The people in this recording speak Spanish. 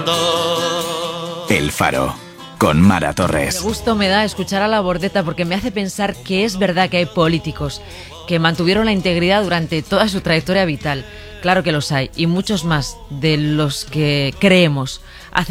El Faro, con Mara Torres. Qué gusto me da escuchar a la Bordeta porque me hace pensar que es verdad que hay políticos que mantuvieron la integridad durante toda su trayectoria vital. Claro que los hay, y muchos más de los que creemos.